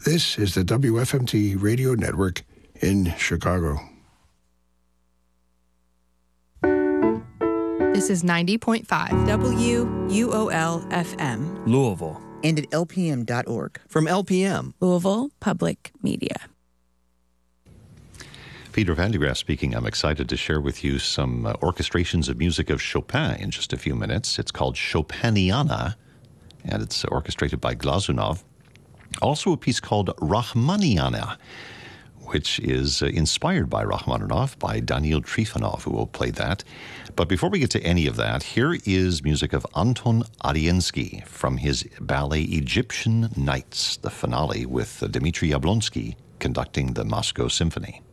This is the WFMT Radio Network in Chicago. This is 90.5 WUOL-FM. Louisville. And at LPM.org. From LPM. Louisville Public Media. Peter Van de Graaf speaking. I'm excited to share with you some orchestrations of music of Chopin in just a few minutes. It's called Chopiniana, and it's orchestrated by Glazunov. Also a piece called Rachmaniniana, which is inspired by Rachmaninoff, by Daniil Trifonov, who will play that. But before we get to any of that, here is music of Anton Ariensky from his ballet Egyptian Nights, the finale with Dmitry Yablonsky conducting the Moscow Symphony.